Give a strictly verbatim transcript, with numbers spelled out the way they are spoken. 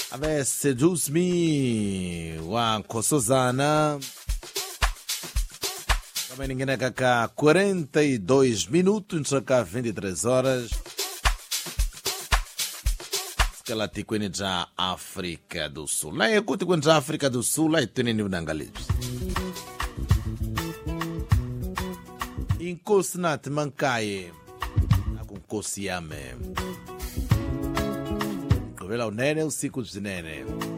Ave Seduce Me wa Nkosazana. Também ninguém é cá quarenta e dois minutos, não cá vinte e três horas. Que ela te conhece já África do Sul. Lá é que te conhece já África do Sul, lá é que nem o Nangalês. Inkosnat mancaie. Com Kosiame. Vela o nene, o ciclo de nene.